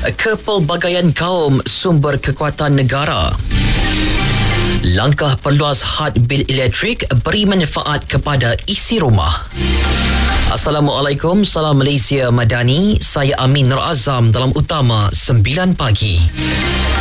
Kepelbagaian kaum sumber kekuatan negara. Langkah perluas had bil elektrik beri manfaat kepada isi rumah. Assalamualaikum, salam Malaysia Madani. Saya Amin Nur Azam dalam Utama 9 Pagi.